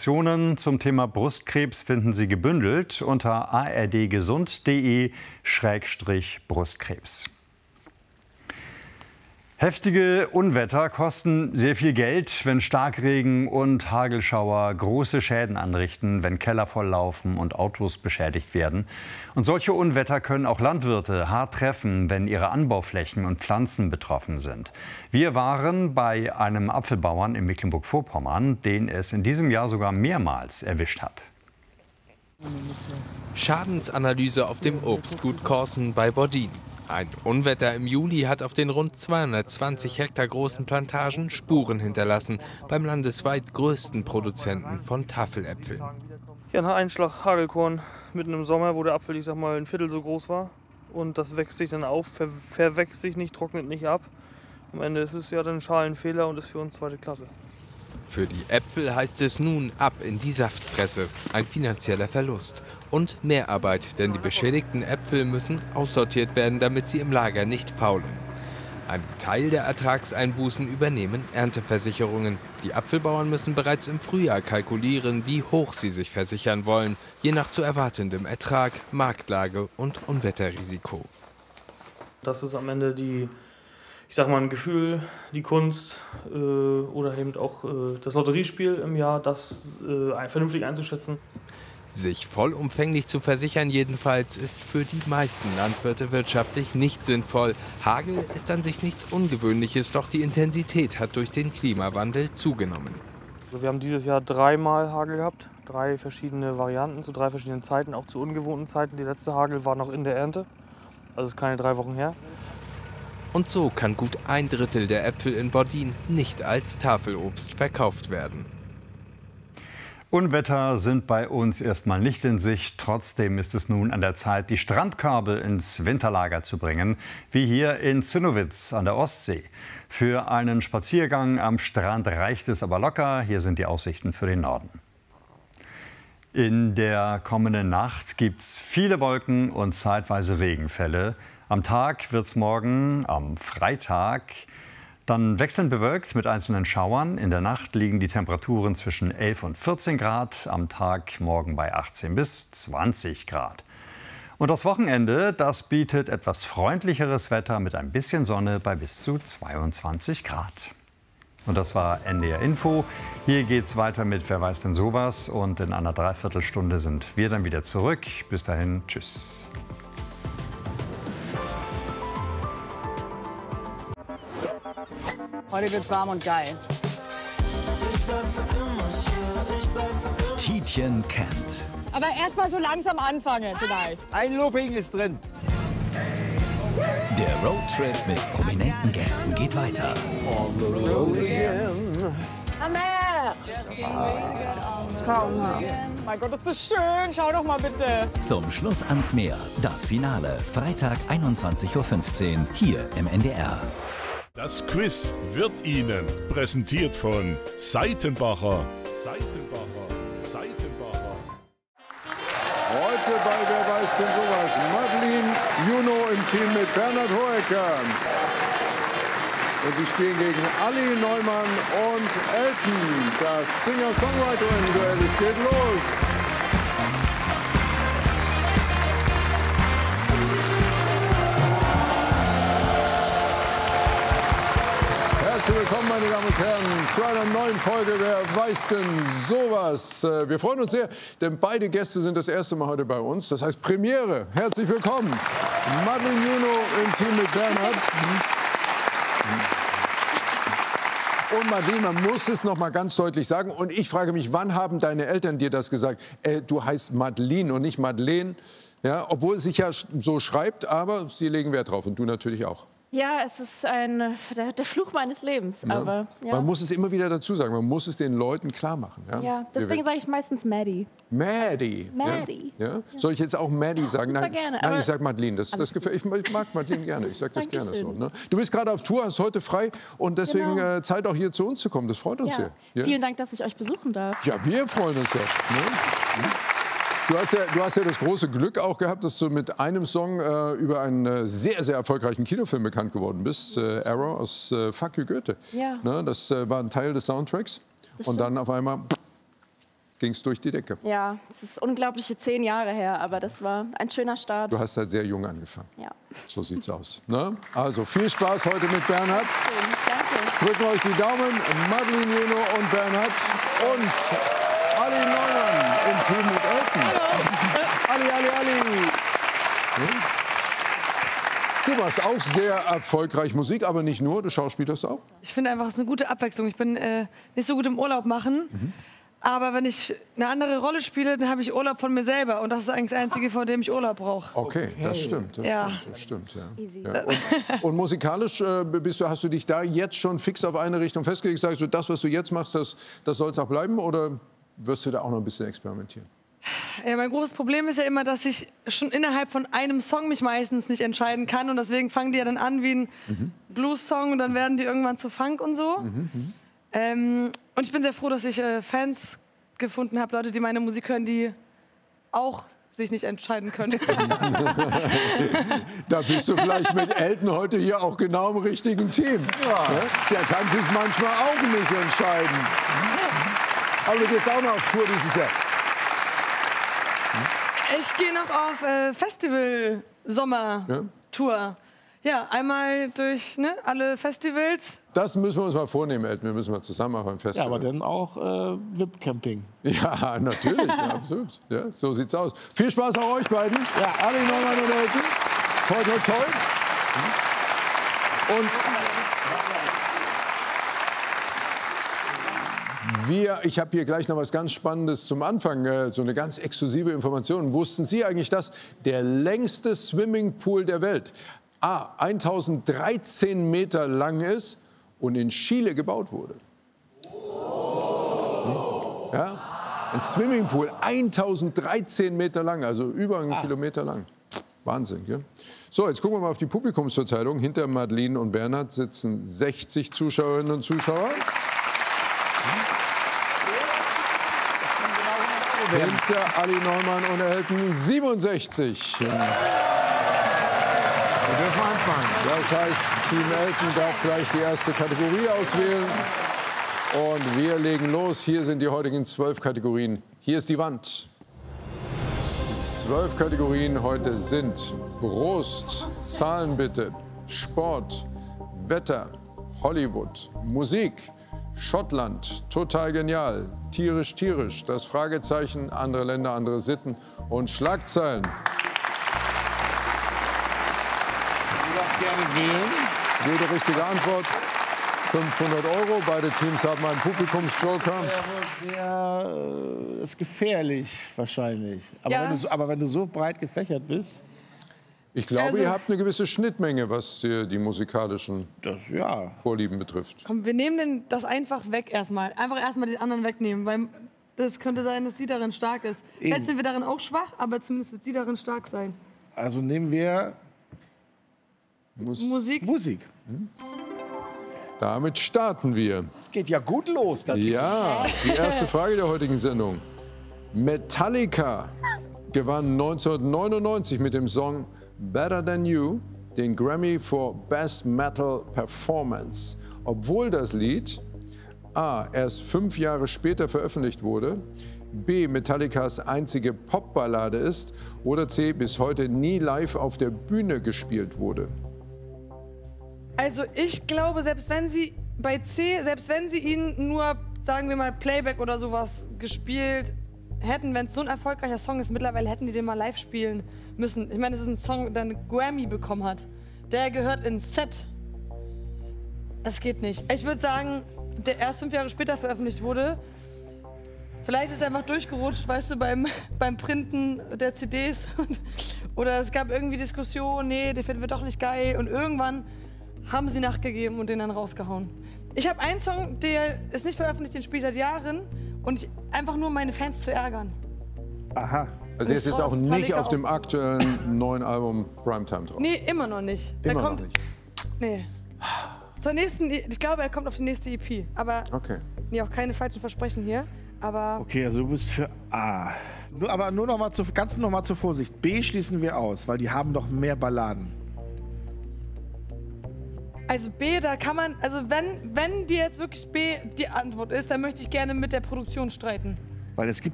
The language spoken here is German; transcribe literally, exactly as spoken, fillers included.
Informationen zum Thema Brustkrebs finden Sie gebündelt unter a r d gesund punkt de Schrägstrich Brustkrebs. Heftige Unwetter kosten sehr viel Geld, wenn Starkregen und Hagelschauer große Schäden anrichten, wenn Keller volllaufen und Autos beschädigt werden. Und solche Unwetter können auch Landwirte hart treffen, wenn ihre Anbauflächen und Pflanzen betroffen sind. Wir waren bei einem Apfelbauern in Mecklenburg-Vorpommern, den es in diesem Jahr sogar mehrmals erwischt hat. Schadensanalyse auf dem Obstgut Korsen bei Bordin. Ein Unwetter im Juli hat auf den rund zweihundertzwanzig Hektar großen Plantagen Spuren hinterlassen, beim landesweit größten Produzenten von Tafeläpfeln. Ja, ein Einschlag Hagelkorn mitten im Sommer, wo der Apfel, ich sag mal, ein Viertel so groß war. Und das wächst sich dann auf, ver verwächst sich nicht, trocknet nicht ab. Am Ende ist es ja dann ein Schalenfehler und ist für uns zweite Klasse. Für die Äpfel heißt es nun ab in die Saftpresse. Ein finanzieller Verlust. Und Mehrarbeit, denn die beschädigten Äpfel müssen aussortiert werden, damit sie im Lager nicht faulen. Einen Teil der Ertragseinbußen übernehmen Ernteversicherungen. Die Apfelbauern müssen bereits im Frühjahr kalkulieren, wie hoch sie sich versichern wollen, je nach zu erwartendem Ertrag, Marktlage und Unwetterrisiko. Das ist am Ende die, ich sag mal, ein Gefühl, die Kunst äh, oder eben auch äh, das Lotteriespiel im Jahr, das äh, vernünftig einzuschätzen. Sich vollumfänglich zu versichern jedenfalls ist für die meisten Landwirte wirtschaftlich nicht sinnvoll. Hagel ist an sich nichts Ungewöhnliches, doch die Intensität hat durch den Klimawandel zugenommen. Also wir haben dieses Jahr dreimal Hagel gehabt, drei verschiedene Varianten zu drei verschiedenen Zeiten, auch zu ungewohnten Zeiten. Die letzte Hagel war noch in der Ernte, also ist keine drei Wochen her. Und so kann gut ein Drittel der Äpfel in Bordin nicht als Tafelobst verkauft werden. Unwetter sind bei uns erstmal nicht in Sicht. Trotzdem ist es nun an der Zeit, die Strandkörbe ins Winterlager zu bringen, wie hier in Zinnowitz an der Ostsee. Für einen Spaziergang am Strand reicht es aber locker. Hier sind die Aussichten für den Norden. In der kommenden Nacht gibt es viele Wolken und zeitweise Regenfälle. Am Tag wird es morgen, am Freitag, dann wechselnd bewölkt mit einzelnen Schauern. In der Nacht liegen die Temperaturen zwischen elf und vierzehn Grad, am Tag morgen bei achtzehn bis zwanzig Grad. Und das Wochenende, das bietet etwas freundlicheres Wetter mit ein bisschen Sonne bei bis zu zweiundzwanzig Grad. Und das war N D R Info. Hier geht's weiter mit Wer weiß denn sowas? Und in einer Dreiviertelstunde sind wir dann wieder zurück. Bis dahin, tschüss. Heute wird's warm und geil. Tietjen kennt. Aber erst mal so langsam anfangen vielleicht. Ein Looping ist drin. Der Roadtrip mit prominenten Gästen geht weiter. Traumhaft. Mein Gott, ist das schön. Schau doch mal bitte. Zum Schluss ans Meer. Das Finale. Freitag einundzwanzig Uhr fünfzehn. Hier im N D R. Das Quiz wird Ihnen präsentiert von Seitenbacher. Seitenbacher, Seitenbacher. Heute bei Wer weiß denn sowas? Madeline Juno im Team mit Bernhard Hoeker. Und sie spielen gegen Ali Neumann und Elton. Das Singer-Songwriter-Duell. Es geht los. Herzlich willkommen, meine Damen und Herren, zu einer neuen Folge Wer weiß denn sowas? Wir freuen uns sehr, denn beide Gäste sind das erste Mal heute bei uns. Das heißt Premiere. Herzlich willkommen, Madeline Juno im Team mit Bernhard. Und Madeline, man muss es noch mal ganz deutlich sagen. Und ich frage mich, wann haben deine Eltern dir das gesagt? Äh, du heißt Madeline und nicht Madeleine. Ja, obwohl es sich ja so schreibt, aber sie legen Wert drauf und du natürlich auch. Ja, es ist ein, der, der Fluch meines Lebens. Ja. Aber, ja. Man muss es immer wieder dazu sagen, man muss es den Leuten klar machen. Ja, ja deswegen sage ich meistens Maddie. Maddie. Maddie. Ja? Ja? Soll ich jetzt auch Maddie sagen? Super nein, gerne, nein aber ich sage Madeline. Das, das gefällt, ich, ich mag Madeline gerne. Ich sage das gerne so. Ne? Du bist gerade auf Tour, hast heute frei und deswegen genau. äh, Zeit auch hier zu uns zu kommen. Das freut uns ja. sehr. Ja? Vielen Dank, dass ich euch besuchen darf. Ja, wir freuen uns sehr. Ne? Du hast, ja, du hast ja das große Glück auch gehabt, dass du mit einem Song äh, über einen äh, sehr, sehr erfolgreichen Kinofilm bekannt geworden bist. Äh, Arrow aus äh, Fuck you Goethe. Ja. Ne, das äh, war ein Teil des Soundtracks. Das und stimmt. dann auf einmal ging es durch die Decke. Ja, es ist unglaubliche zehn Jahre her, aber das war ein schöner Start. Du hast halt sehr jung angefangen. Ja. So sieht's aus. Ne? Also viel Spaß heute mit Bernhard. Schön, danke. Drücken euch die Daumen, Madeleine, Juno und Bernhard. Und Ali Neumann im Team mit Elton. Ali, Ali, Ali. Hm? Du machst auch sehr erfolgreich Musik, aber nicht nur, du schauspielst auch. Ich finde einfach, es ist eine gute Abwechslung. Ich bin äh, nicht so gut im Urlaub machen. Mhm. Aber wenn ich eine andere Rolle spiele, dann habe ich Urlaub von mir selber. Und das ist eigentlich das Einzige, von dem ich Urlaub brauche. Okay, das stimmt. Das ja. stimmt, das stimmt ja. Easy. Ja. Und, und musikalisch äh, bist du, hast du dich da jetzt schon fix auf eine Richtung festgelegt? Sagst du, das, was du jetzt machst, das, das soll es auch bleiben? Oder wirst du da auch noch ein bisschen experimentieren? Ja, mein großes Problem ist ja immer, dass ich schon innerhalb von einem Song mich meistens nicht entscheiden kann. Und deswegen fangen die ja dann an wie ein mhm. Blues-Song und dann werden die irgendwann zu Funk und so. Mhm. Ähm, und ich bin sehr froh, dass ich äh, Fans gefunden habe, Leute, die meine Musik hören, die auch sich nicht entscheiden können. Da bist du vielleicht mit Elton heute hier auch genau im richtigen Team. Ja. Der kann sich manchmal auch nicht entscheiden. Aber du gehst auch noch auf Tour dieses Jahr. Ich gehe noch auf äh, Festival-Sommer-Tour. Ja? Ja, einmal durch ne, alle Festivals. Das müssen wir uns mal vornehmen, Elton. Wir müssen mal zusammen auf ein Festival. Ja, aber dann auch äh, V I P-Camping. Ja, natürlich. Ja, absolut. Ja, so sieht's aus. Viel Spaß auch euch beiden. Ja. Ali Neumann und Elton. Toi, toi, toi. Und wir, ich habe hier gleich noch was ganz Spannendes zum Anfang, äh, so eine ganz exklusive Information. Wussten Sie eigentlich, dass der längste Swimmingpool der Welt A, tausenddreizehn Meter lang ist und in Chile gebaut wurde? Ja? Ein Swimmingpool, tausenddreizehn Meter lang, also über einen ah. Kilometer lang. Wahnsinn, gell? So, jetzt gucken wir mal auf die Publikumsverteilung. Hinter Madeleine und Bernhard sitzen sechzig Zuschauerinnen und Zuschauer. Hinter Ali Neumann und Elton siebenundsechzig. Wir dürfen anfangen. Das heißt, Team Elton darf gleich die erste Kategorie auswählen. Und wir legen los. Hier sind die heutigen zwölf Kategorien. Hier ist die Wand. Die zwölf Kategorien heute sind Brust, Zahlen bitte, Sport, Wetter, Hollywood, Musik, Schottland, total genial, tierisch, tierisch, das Fragezeichen, andere Länder, andere Sitten und Schlagzeilen. Du darfst gerne wählen. Jede richtige Antwort, fünfhundert Euro. Beide Teams haben einen Publikumsjoker. Das ist, ja, äh, ist gefährlich wahrscheinlich. Aber, Ja. wenn du so, aber wenn du so breit gefächert bist, Ich glaube, Also- ihr habt eine gewisse Schnittmenge, was die, die musikalischen das ja. Vorlieben betrifft. Komm, wir nehmen den, das einfach weg erstmal. Einfach erstmal die anderen wegnehmen, weil das könnte sein, dass sie darin stark ist. Eben. Jetzt sind wir darin auch schwach, aber zumindest wird sie darin stark sein. Also nehmen wir Mus Musik. Musik. Damit starten wir. Es geht ja gut los. Das Ja, die erste Frage der heutigen Sendung. Metallica gewann neunzehnhundertneunundneunzig mit dem Song Better Than You den Grammy for Best Metal Performance, obwohl das Lied A. erst fünf Jahre später veröffentlicht wurde, B. Metallicas einzige Popballade ist oder C. bis heute nie live auf der Bühne gespielt wurde. Also ich glaube, selbst wenn sie bei C, selbst wenn sie ihn nur, sagen wir mal, Playback oder sowas gespielt hätten, wenn es so ein erfolgreicher Song ist, mittlerweile hätten die den mal live spielen müssen. Ich meine, es ist ein Song, der einen Grammy bekommen hat. Der gehört ins Set. Das geht nicht. Ich würde sagen, der erst fünf Jahre später veröffentlicht wurde. Vielleicht ist er einfach durchgerutscht, weißt du, beim, beim Printen der C Ds. Oder es gab irgendwie Diskussionen, nee, den finden wir doch nicht geil. Und irgendwann haben sie nachgegeben und den dann rausgehauen. Ich habe einen Song, der ist nicht veröffentlicht, den spiele ich seit Jahren. Und ich, einfach nur, um meine Fans zu ärgern. Aha. Also er ist jetzt auch nicht auf dem aktuellen neuen Album Primetime drauf? Nee, immer noch nicht. Der Immer kommt, noch nicht? Nee. Zur nächsten, ich glaube, er kommt auf die nächste E P. Aber Okay. nee, auch keine falschen Versprechen hier. Aber Okay, also du bist für A. Nur, aber nur noch mal zu, ganz noch mal zur Vorsicht. B schließen wir aus, weil die haben doch mehr Balladen. also B, da kann man, also wenn, wenn dir jetzt wirklich B die Antwort ist, dann möchte ich gerne mit der Produktion streiten. Weil es gibt